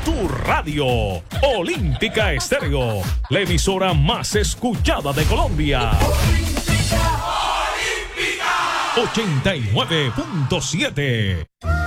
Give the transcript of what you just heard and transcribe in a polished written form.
tu radio. Olímpica Estéreo, la emisora más escuchada de Colombia. 89.7.